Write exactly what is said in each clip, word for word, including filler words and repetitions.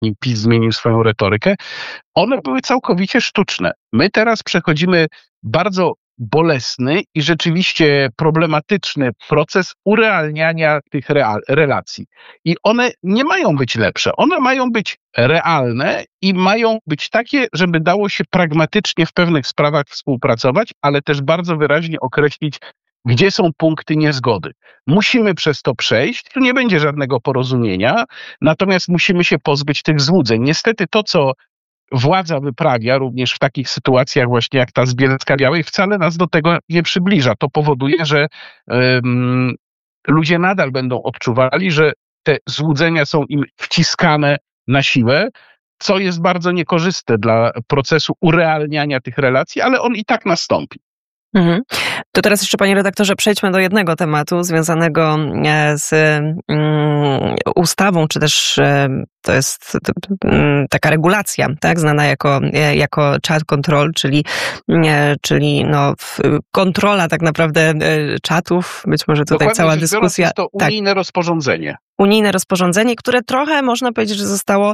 zanim PiS zmienił swoją retorykę, one były całkowicie sztuczne. My teraz przechodzimy bardzo bolesny i rzeczywiście problematyczny proces urealniania tych real, relacji. I one nie mają być lepsze. One mają być realne i mają być takie, żeby dało się pragmatycznie w pewnych sprawach współpracować, ale też bardzo wyraźnie określić, gdzie są punkty niezgody. Musimy przez to przejść, tu nie będzie żadnego porozumienia, natomiast musimy się pozbyć tych złudzeń. Niestety to, co władza wyprawia również w takich sytuacjach właśnie jak ta z Bielska-Białej, wcale nas do tego nie przybliża. To powoduje, że um, ludzie nadal będą odczuwali, że te złudzenia są im wciskane na siłę, co jest bardzo niekorzystne dla procesu urealniania tych relacji, ale on i tak nastąpi. Mhm. To teraz jeszcze, panie redaktorze, przejdźmy do jednego tematu związanego z um, ustawą, czy też um, to jest um, taka regulacja, tak, znana jako, jako chat control, czyli, nie, czyli no, kontrola tak naprawdę czatów, być może tutaj Dokładnie cała rzecz biorąc, dyskusja. jest to unijne tak. rozporządzenie. Unijne rozporządzenie, które trochę, można powiedzieć, że zostało,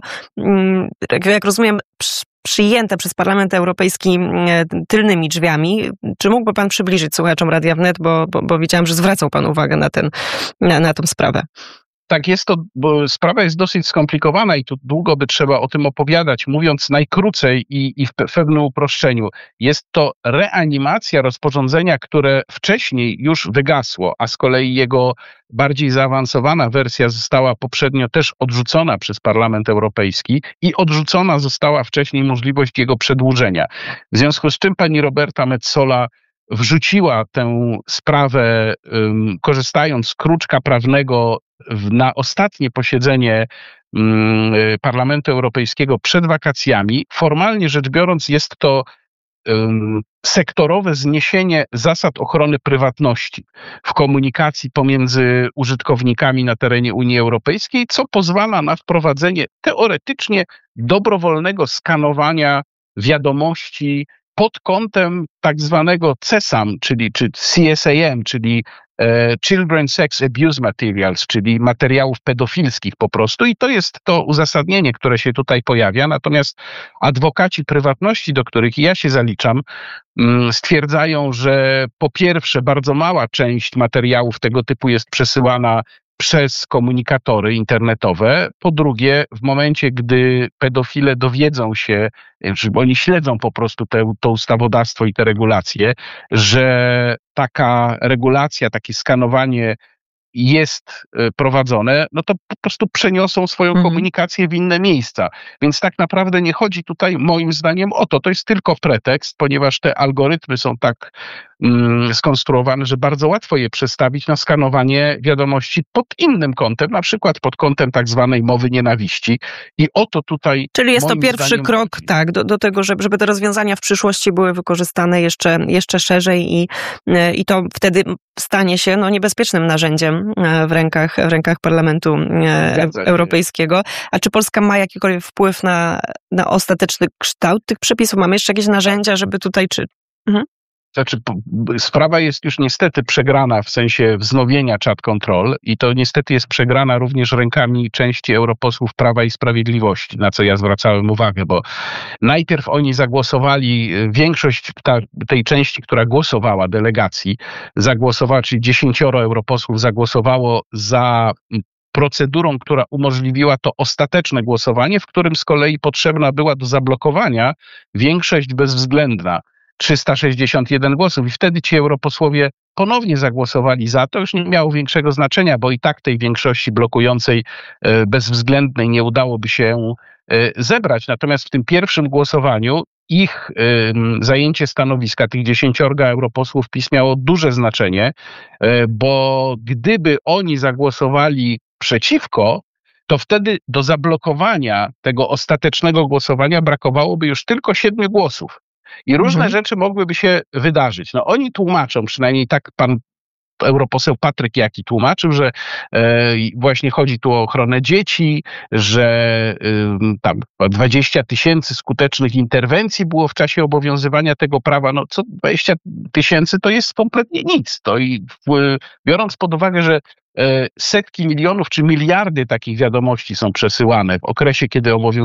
jak rozumiem, przyjęte przez Parlament Europejski tylnymi drzwiami. Czy mógłby pan przybliżyć słuchaczom Radia Wnet, bo, bo, bo widziałam, że zwracał pan uwagę na, ten, na, na tę sprawę. Tak, jest to, bo sprawa jest dosyć skomplikowana i tu długo by trzeba o tym opowiadać. Mówiąc najkrócej i, i w pewnym uproszczeniu, jest to reanimacja rozporządzenia, które wcześniej już wygasło, a z kolei jego bardziej zaawansowana wersja została poprzednio też odrzucona przez Parlament Europejski i odrzucona została wcześniej możliwość jego przedłużenia. W związku z czym pani Roberta Metsola wrzuciła tę sprawę, um, korzystając z kruczka prawnego w, na ostatnie posiedzenie um, Parlamentu Europejskiego przed wakacjami. Formalnie rzecz biorąc jest to um, sektorowe zniesienie zasad ochrony prywatności w komunikacji pomiędzy użytkownikami na terenie Unii Europejskiej, co pozwala na wprowadzenie teoretycznie dobrowolnego skanowania wiadomości pod kątem tak zwanego C S A M, czyli czy C S A M, czyli e, Children Sex Abuse Materials, czyli materiałów pedofilskich po prostu. I to jest to uzasadnienie, które się tutaj pojawia. Natomiast adwokaci prywatności, do których ja się zaliczam, mm, stwierdzają, że po pierwsze bardzo mała część materiałów tego typu jest przesyłana przez komunikatory internetowe. Po drugie, w momencie, gdy pedofile dowiedzą się, że oni śledzą po prostu te, to ustawodawstwo i te regulacje, że taka regulacja, takie skanowanie jest prowadzone, no to po prostu przeniosą swoją mhm. komunikację w inne miejsca. Więc tak naprawdę nie chodzi tutaj moim zdaniem o to. To jest tylko pretekst, ponieważ te algorytmy są tak mm, skonstruowane, że bardzo łatwo je przestawić na skanowanie wiadomości pod innym kątem, na przykład pod kątem tak zwanej mowy nienawiści. I o to tutaj Czyli jest to pierwszy zdaniem, krok tak, do, do tego, żeby, żeby te rozwiązania w przyszłości były wykorzystane jeszcze, jeszcze szerzej i, i to wtedy stanie się no, niebezpiecznym narzędziem w rękach, w rękach Parlamentu Europejskiego. A czy Polska ma jakikolwiek wpływ na, na ostateczny kształt tych przepisów? Mamy jeszcze jakieś narzędzia, żeby tutaj... czy mhm. Znaczy, sprawa jest już niestety przegrana w sensie wznowienia chat control i to niestety jest przegrana również rękami części europosłów Prawa i Sprawiedliwości, na co ja zwracałem uwagę, bo najpierw oni zagłosowali, większość ta, tej części, która głosowała, delegacji, zagłosowała, czyli dziesięcioro europosłów zagłosowało za procedurą, która umożliwiła to ostateczne głosowanie, w którym z kolei potrzebna była do zablokowania większość bezwzględna. trzysta sześćdziesiąt jeden głosów i wtedy ci europosłowie ponownie zagłosowali za to. Już nie miało większego znaczenia, bo i tak tej większości blokującej bezwzględnej nie udałoby się zebrać. Natomiast w tym pierwszym głosowaniu ich zajęcie stanowiska, tych dziesięciorga europosłów PiS miało duże znaczenie, bo gdyby oni zagłosowali przeciwko, to wtedy do zablokowania tego ostatecznego głosowania brakowałoby już tylko siedmiu głosów. I różne mhm. rzeczy mogłyby się wydarzyć. No oni tłumaczą, przynajmniej tak pan europoseł Patryk Jaki tłumaczył, że e, właśnie chodzi tu o ochronę dzieci, że e, tam dwadzieścia tysięcy skutecznych interwencji było w czasie obowiązywania tego prawa. No co dwadzieścia tysięcy to jest kompletnie nic. To i w, biorąc pod uwagę, że setki milionów czy miliardy takich wiadomości są przesyłane w okresie, kiedy obowiązuje